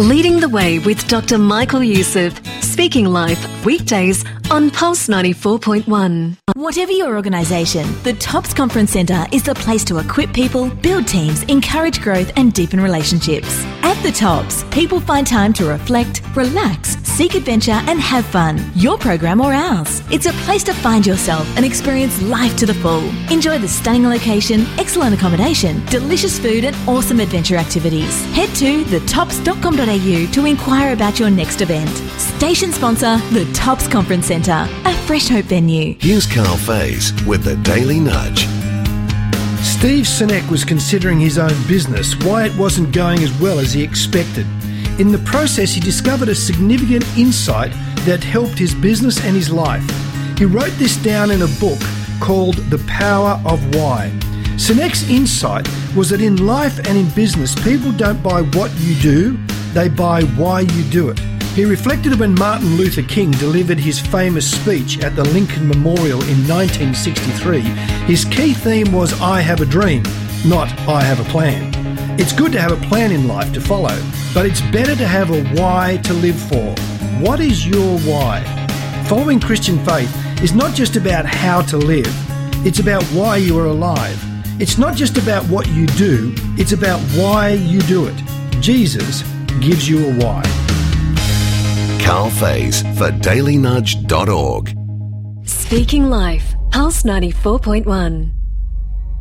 Leading the Way with Dr. Michael Youssef. Speaking Life, weekdays on Pulse 94.1. Whatever your organisation, the TOPS Conference Centre is the place to equip people, build teams, encourage growth and deepen relationships. At the TOPS, people find time to reflect, relax, seek adventure and have fun. Your program or ours. It's a place to find yourself and experience life to the full. Enjoy the stunning location, excellent accommodation, delicious food and awesome adventure activities. Head to thetops.com.au to inquire about your next event. Station sponsor, the TOPS Conference Centre, a Fresh Hope venue. Here's Carl Faze with the Daily Nudge. Steve Sinek was considering his own business, why it wasn't going as well as he expected. In the process, he discovered a significant insight that helped his business and his life. He wrote this down in a book called The Power of Why. Sinek's insight was that in life and in business, people don't buy what you do, they buy why you do it. He reflected when Martin Luther King delivered his famous speech at the Lincoln Memorial in 1963. His key theme was, I have a dream, not I have a plan. It's good to have a plan in life to follow, but it's better to have a why to live for. What is your why? Following Christian faith is not just about how to live, it's about why you are alive. It's not just about what you do, it's about why you do it. Jesus gives you a why. Carl Faze for dailynudge.org. Speaking Life, Pulse 94.1.